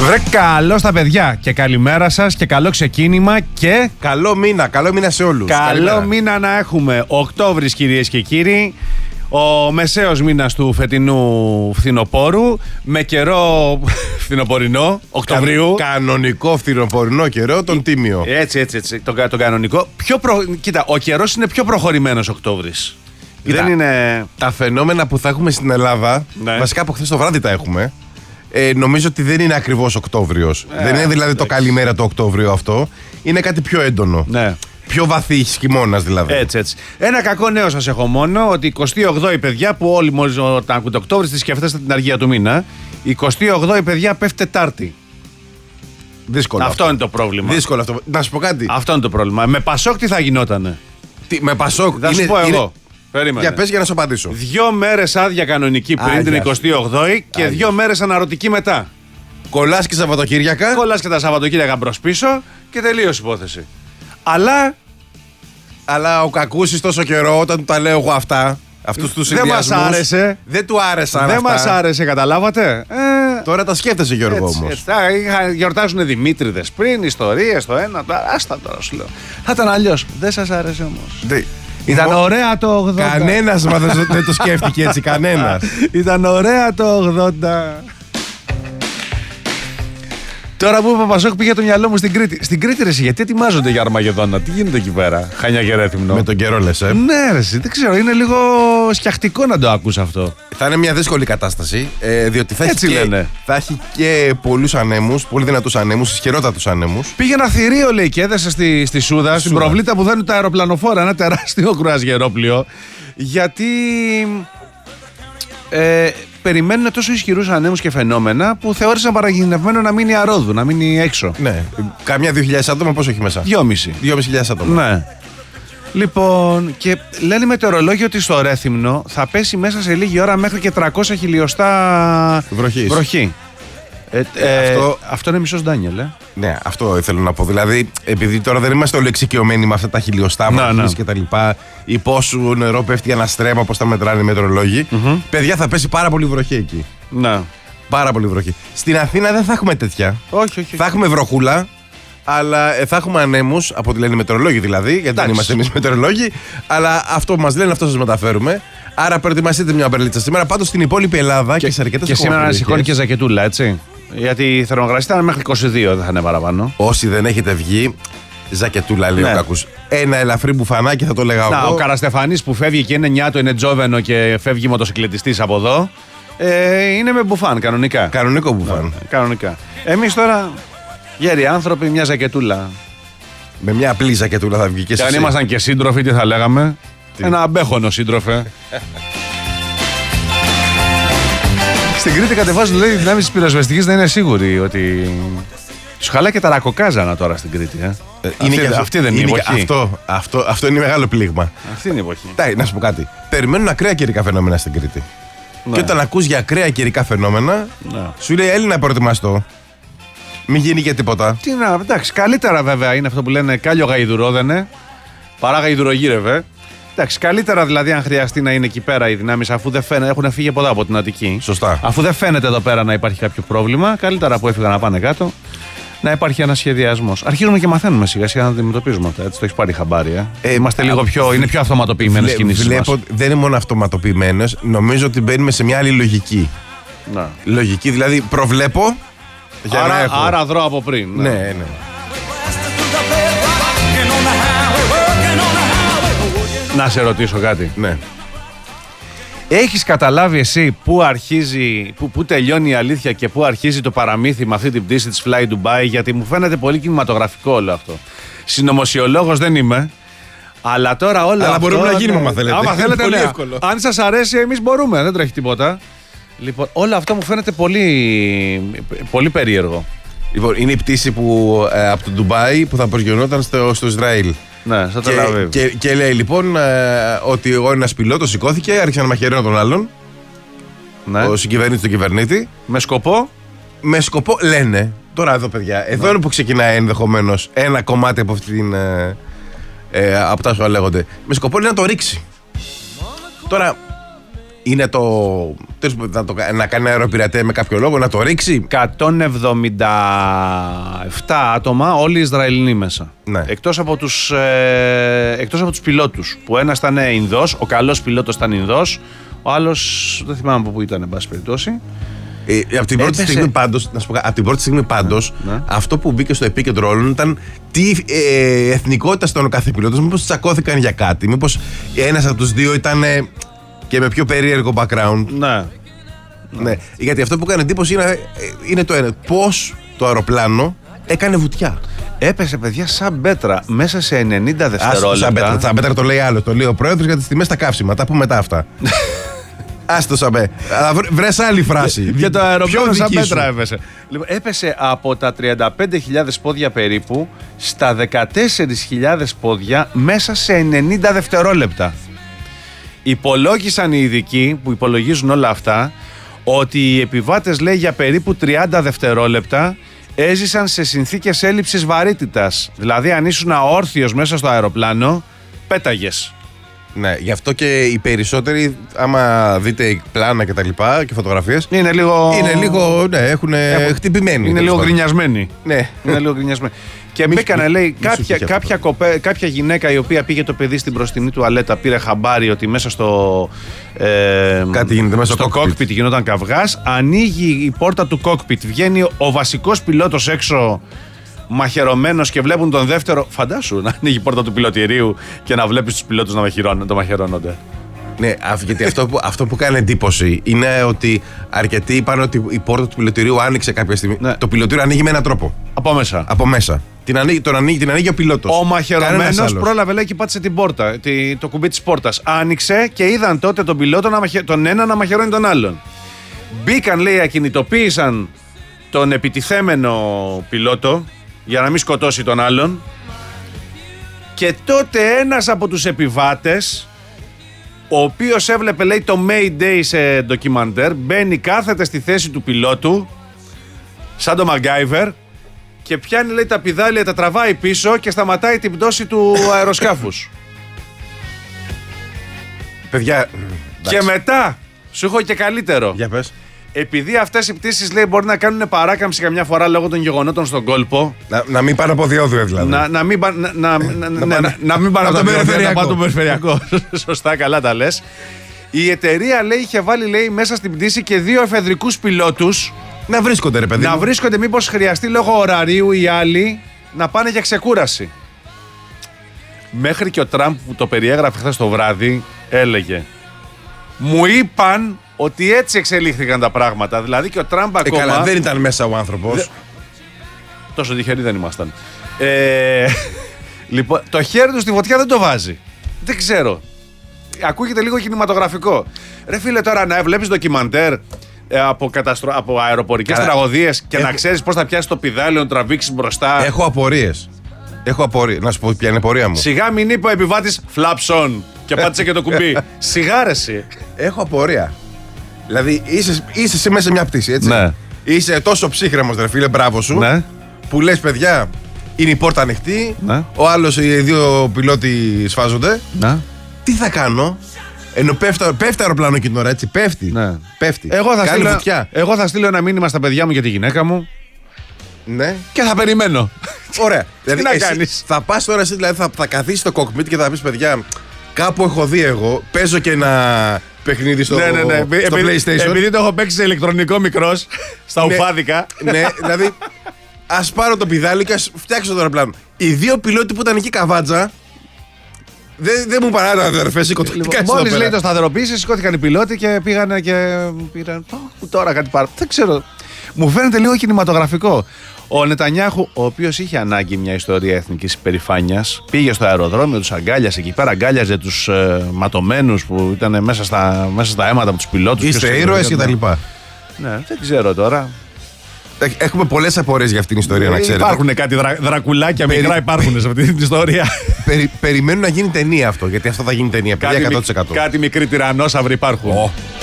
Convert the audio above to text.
Βρε καλό στα παιδιά και καλημέρα σας και καλό ξεκίνημα και καλό μήνα σε όλους. Καλό μήνα να έχουμε. Οκτώβρης, κυρίες και κύριοι, ο μεσαίος μήνας του φετινού φθινοπόρου, με καιρό φθινοπορεινό, Οκτωβρίου. Κανονικό φθινοπορεινό καιρό, τον τίμιο. Έτσι, τον κανονικό. Κοίτα, ο καιρός είναι πιο προχωρημένος Οκτώβρης. Κοίτα, δεν είναι... Τα φαινόμενα που θα έχουμε στην Ελλάδα, ναι, βασικά από χθες το βράδυ τα έχουμε. Νομίζω ότι δεν είναι ακριβώς Οκτώβριος. Δεν είναι δηλαδή το καλημέρα το Οκτώβριο αυτό. Είναι κάτι πιο έντονο. Ναι. Πιο βαθύ χειμώνας δηλαδή. Έτσι. Ένα κακό νέο σας έχω μόνο, ότι 28η παιδιά, που όλοι μόλις όταν ακούτε Οκτώβρη τη σκεφτέστε την αργία του μήνα, 28η παιδιά πέφτει Τετάρτη. Δύσκολο. Αυτό είναι το πρόβλημα. Δύσκολο αυτό. Να σου πω κάτι. Αυτό είναι το πρόβλημα. Με Πασόκ τι θα γινότανε? Με Πασόκ. Θα σου πω εγώ. Περίμενε. Για πες για να σου απαντήσω. 2 μέρες άδεια κανονική πριν την 28η και 2 μέρες αναρωτική μετά. Κολλάς και Σαββατοκύριακα. Κολλάς και τα Σαββατοκύριακα μπρος πίσω και τελείωσε υπόθεση. Αλλά ο Κακούσης τόσο καιρό όταν του τα λέω εγώ αυτά, αυτούς τους συνδυασμούς, δεν μας άρεσε. Δεν του άρεσαν δεν αυτά. μας άρεσε, καταλάβατε. Τώρα τα σκέφτεσαι, Γιώργο, όμως. Γιορτάζουν Δημήτριδες πριν, ιστορίες το ένα. Άστα τώρα σου λέω. Θα ήταν αλλιώς. Δεν σας άρεσε όμως? Ήταν ωραία το 80. Κανένας δεν το σκέφτηκε έτσι, κανένας. Ήταν ωραία το 80. Τώρα που είπε ο Πασόκ, πήγε το μυαλό μου στην Κρήτη. Στην Κρήτη, ρε, εσύ, γιατί ετοιμάζονται για Αρμαγεδόνα? Τι γίνεται εκεί πέρα? Χανιά και Ρέθυμνο. Με τον καιρό λες, Ναι, ρε, εσύ, δεν ξέρω. Είναι λίγο σκιαχτικό να το ακούς αυτό. Θα είναι μια δύσκολη κατάσταση. Διότι θα έχει και πολλούς ανέμους, πολύ δυνατούς ανέμους, ισχυρότατους ανέμους. Πήγε ένα θηρίο, λέει, και έδεσε στη Σούδα, στην προβλήτα που δένουν τα αεροπλανοφόρα. Ένα τεράστιο κρουαζιερόπλοιο. Γιατί. Περιμένουν τόσο ισχυρούς ανέμους και φαινόμενα που θεώρησαν παραγγελμένο να μείνει αρόδου, να μείνει έξω. Ναι. Καμιά 2.000 άτομα, πόσο έχει μέσα? 2.500 άτομα. Ναι. Λοιπόν, και λένε οι μετεωρολόγοι ότι στο Ρέθυμνο θα πέσει μέσα σε λίγη ώρα μέχρι και 300 χιλιοστά βροχή. Αυτό είναι μισός Ντάνιελ, Ναι, αυτό ήθελα να πω. Δηλαδή, επειδή τώρα δεν είμαστε όλοι εξοικειωμένοι με αυτά τα χιλιοστά βροχής και τα λοιπά, ή πόσο νερό πέφτει για ένα στρέμμα, πώς τα μετράνε οι μετεωρολόγοι. Παιδιά, θα πέσει πάρα πολύ βροχή εκεί. Ναι. Πάρα πολύ βροχή. Στην Αθήνα δεν θα έχουμε τέτοια. Όχι. Θα έχουμε βροχούλα, αλλά θα έχουμε ανέμους, από ό,τι λένε οι μετεωρολόγοι δηλαδή, γιατί δεν είμαστε εμείς μετεωρολόγοι. Αλλά αυτό που μας λένε, αυτό σας μεταφέρουμε. Άρα προετοιμαστείτε μια μπερλίτσα σήμερα. Πάντως στην υπόλοιπη Ελλάδα και σε αρκετές χώρες. Και σήμερα να σηκώνει και ζακετούλα, έτσι. Γιατί η θερμοκρασία ήταν μέχρι 22, δεν θα είναι παραπάνω. Όσοι δεν έχετε βγει, ζακετούλα λέει ο Κακούς. Ένα ελαφρύ μπουφανάκι, θα το λέγα εγώ. Ο Καραστεφανής που φεύγει και είναι νιάτο, είναι τζόβενο και φεύγει μοτοσυκλετιστής από εδώ. Είναι με μπουφάν, κανονικά. Κανονικό μπουφάν. Κανονικά. Εμείς τώρα, γέροι άνθρωποι, μια ζακετούλα. Με μια απλή ζακετούλα θα βγει και εσύ. Και αν ήμασταν και σύντροφοι, τι θα λέγαμε? Ένα αμπέχονο σύντροφε. Στην Κρήτη κατεβάζουν, λέει, οι δυνάμεις της πυροσβεστικής, δεν είναι σίγουροι ότι. Τους χαλάει και τα ρακοκάζανα τώρα στην Κρήτη. Αυτή δεν είναι η εποχή. Αυτό είναι μεγάλο πλήγμα. Αυτή είναι η εποχή. Να σου πω κάτι. Περιμένουν ακραία καιρικά φαινόμενα στην Κρήτη. Ναι. Και όταν ακούς για ακραία καιρικά φαινόμενα, σου λέει Έλληνα προετοιμαστώ. Μην γίνει και τίποτα. Εντάξει, καλύτερα βέβαια είναι αυτό που λένε κάλιο γαϊδουρόδενε παρά γαϊδουρογύρευε. Εντάξει, καλύτερα δηλαδή αν χρειαστεί να είναι εκεί πέρα οι δυνάμεις, αφού δεν φαίνεται, έχουν φύγει από εδώ από την Αττική. Σωστά. Αφού δεν φαίνεται εδώ πέρα να υπάρχει κάποιο πρόβλημα, καλύτερα που έφυγαν να πάνε κάτω, να υπάρχει ένας σχεδιασμός. Αρχίζουμε και μαθαίνουμε σιγά σιγά να αντιμετωπίζουμε αυτά. Έτσι το έχει πάρει χαμπάρι. Είμαστε λίγο πιο. Είναι πιο αυτοματοποιημένες κινήσεις. Βλέπω, δεν είναι μόνο αυτοματοποιημένες, νομίζω ότι μπαίνουμε σε μια άλλη λογική. Λογική, δηλαδή προβλέπω. Για να έχω. Άρα δρώ από πριν. Ναι. Να σε ρωτήσω κάτι. Ναι. Έχεις καταλάβει εσύ πού αρχίζει, πού τελειώνει η αλήθεια και πού αρχίζει το παραμύθι με αυτή την πτήση της Fly Dubai? Γιατί μου φαίνεται πολύ κινηματογραφικό όλο αυτό. Συνωμοσιολόγος δεν είμαι. Αλλά τώρα όλα. Αλλά μπορούμε να γίνουμε, άμα θέλετε. Άμα θέλετε, πολύ ναι. εύκολο. Αν σας αρέσει, εμείς μπορούμε. Δεν τρέχει τίποτα. Λοιπόν, όλο αυτό μου φαίνεται πολύ περίεργο. Λοιπόν, είναι η πτήση από το Ντουμπάι που θα προσγειωνόταν στο Ισραήλ. Ναι, στο Τελαβίβ. Και λέει λοιπόν ότι ένας πιλότος σηκώθηκε, άρχισε να μαχαιρώνει τον άλλον. Ναι. Ο συγκυβερνήτης τον κυβερνήτη. Με σκοπό, λένε. Τώρα εδώ, παιδιά, εδώ είναι που ξεκινάει ενδεχομένως ένα κομμάτι από αυτή την. Από τα όσα λέγονται. Με σκοπό λέει να το ρίξει. Τώρα, είναι να κάνει αεροπειρατεία με κάποιο λόγο, να το ρίξει. 177 άτομα, όλοι Ισραηλινοί μέσα. Ναι. Εκτός από τους πιλότους, που ένας ήταν Ινδός, ο καλός πιλότος ήταν Ινδός, ο άλλος δεν θυμάμαι από πού ήταν, εν πάση περιπτώσει. Από την πρώτη στιγμή πάντως, Ναι. αυτό που μπήκε στο επίκεντρο όλων ήταν τι εθνικότητα ήταν ο κάθε πιλότος. Μήπως τσακώθηκαν για κάτι, μήπως ένας από τους δύο ήταν και με πιο περίεργο background. Ναι. Γιατί αυτό που έκανε εντύπωση είναι το ένα. Πώς το αεροπλάνο έκανε βουτιά. Έπεσε, παιδιά, σαν πέτρα μέσα σε 90 δευτερόλεπτα. Σαν πέτρα το λέει άλλο. Το λέει ο πρόεδρος για τις τιμές στα καύσιμα. Τα πούμε μετά αυτά. Άστο σαμπέ. Βρες άλλη φράση. Για το αεροπλάνο σαν πέτρα έπεσε. Λοιπόν, έπεσε από τα 35.000 πόδια περίπου στα 14.000 πόδια μέσα σε 90 δευτερόλεπτα. Υπολόγισαν οι ειδικοί που υπολογίζουν όλα αυτά ότι οι επιβάτες, λέει, για περίπου 30 δευτερόλεπτα έζησαν σε συνθήκες έλλειψης βαρύτητας. Δηλαδή αν ήσουν αόρθιος μέσα στο αεροπλάνο, πέταγες. Ναι, γι' αυτό και οι περισσότεροι, άμα δείτε πλάνα και τα λοιπά και φωτογραφίες, είναι λίγο, ναι, έχουν χτυπημένοι. Είναι λίγο γκρινιασμένοι. Ναι. Είναι λίγο γκρινιασμένοι. Και μπήκανε, λέει, κάποια γυναίκα η οποία πήγε το παιδί στην μπροστινή τουαλέτα, πήρε χαμπάρι ότι μέσα στο κάτι γίνεται μέσα στο κόκπιτ γινόταν καυγάς. Ανοίγει η πόρτα του κόκπιτ, βγαίνει ο βασικός πιλότος έξω, μαχαιρωμένος, και βλέπουν τον δεύτερο. Φαντάσου να ανοίγει η πόρτα του πιλωτηρίου και να βλέπεις τους πιλότους να μαχαιρώνονται. Ναι, γιατί αυτό που κάνει εντύπωση είναι ότι αρκετοί είπαν ότι η πόρτα του πιλωτηρίου άνοιξε κάποια στιγμή. Ναι. Το πιλωτήριο ανοίγει με έναν τρόπο. Από μέσα. Την ανοίγει ο πιλότος. Ο μαχαιρωμένος πρόλαβε, λέει, και πάτησε την πόρτα, το κουμπί της πόρτας. Άνοιξε και είδαν τότε τον πιλότο τον ένα να μαχαιρώνει τον άλλον. Μπήκαν, λέει, ακινητοποίησαν τον επιτιθέμενο πιλότο για να μην σκοτώσει τον άλλον. Και τότε ένας από τους επιβάτες, ο οποίος έβλεπε, λέει, το Mayday σε ντοκιμαντέρ, μπαίνει, κάθεται στη θέση του πιλότου σαν το MacGyver και πιάνει, λέει, τα πηδάλια, τα τραβάει πίσω και σταματάει την πτώση του αεροσκάφους. Παιδιά, και μετά σου έχω και καλύτερο. Για πες. Επειδή αυτές οι πτήσεις, λέει, μπορεί να κάνουν παράκαμψη καμιά φορά λόγω των γεγονότων στον κόλπο. Να μην πάνε από διόδου, δηλαδή. Να μην πάνε από το περιφερειακό. Σωστά, καλά τα λες. Η εταιρεία, λέει, είχε βάλει, λέει, μέσα στην πτήση και 2 εφεδρικούς πιλότους. Να βρίσκονται, ρε παιδί. Να βρίσκονται, μήπως χρειαστεί λόγω ωραρίου οι άλλοι να πάνε για ξεκούραση. Μέχρι και ο Τραμπ, που το περιέγραφε χθες το βράδυ, έλεγε: μου είπαν ότι έτσι εξελίχθηκαν τα πράγματα. Δηλαδή και ο Τραμπ ακόμα. Καλά, δεν ήταν μέσα ο άνθρωπος. Τόσο τυχεροί δεν ήμασταν. Λοιπόν, το χέρι του στη φωτιά δεν το βάζει. Δεν ξέρω. Ακούγεται λίγο κινηματογραφικό. Ρε φίλε, τώρα να βλέπεις ντοκιμαντέρ από αεροπορικές τραγωδίες και να ξέρεις πώς θα πιάσεις το πηδάλιο, να τραβήξεις μπροστά. Έχω απορίες. Να σου πω ποια είναι η πορεία μου. Σιγά μην είπε ο επιβάτης φλάψον και πάτησε και το κουμπί. Σιγάρεση. Έχω απορία. Δηλαδή είσαι εσύ μέσα σε μια πτήση, έτσι. Ναι. Είσαι τόσο ψύχρεμος, ρε φίλε, μπράβο σου. Ναι. Που λες, παιδιά, είναι η πόρτα ανοιχτή. Ναι. Ο άλλος, οι 2 πιλότοι σφάζονται. Ναι. Τι θα κάνω? Ενώ πέφτει αεροπλάνο εκείνη την ώρα, έτσι. Πέφτει. Εγώ θα στείλω ένα μήνυμα στα παιδιά μου και τη γυναίκα μου. Ναι. Και θα περιμένω. Ωραία. Δηλαδή, τι να κάνεις? Θα πας τώρα εσύ, δηλαδή θα καθίσεις στο cockpit και θα πεις, παιδιά, κάπου έχω δει εγώ, παίζω και ένα παιχνίδι στο PlayStation. Επειδή το έχω παίξει σε ηλεκτρονικό μικρός, στα ουφάδικα. Ναι, δηλαδή, ας πάρω το πηδάλι και ας φτιάξω το αεροπλάνο. Οι 2 πιλότοι που ήταν εκεί καβάτζα, δεν μου παράδειγμα, αδερφέ, σηκωθήκαν. Μόλις, λέει, το σταθεροποίησε, σηκώθηκαν οι πιλότοι και πήγανε και πήραν. Τώρα κάτι πάρω. Δεν ξέρω. Μου φαίνεται λίγο κινηματογραφικό. Ο Νετανιάχου, ο οποίος είχε ανάγκη μια ιστορία εθνικής υπερηφάνειας, πήγε στο αεροδρόμιο, τους αγκάλιασε εκεί πέρα, αγκάλιαζε τους ματωμένους που ήταν μέσα στα αίματα από τους πιλότους. Είστε ήρωες και τα λοιπά. Ναι, δεν ξέρω τώρα. Έχουμε πολλές απορίες για αυτήν την ιστορία, να ξέρετε. Υπάρχουν κάτι δρακουλάκια μικρά, υπάρχουν σε αυτή την ιστορία. Περιμένουν να γίνει ταινία αυτό, γιατί αυτό θα γίνει ταινία. 100%. Κάτι μικροί τυραννόσαυροι υπάρχουν.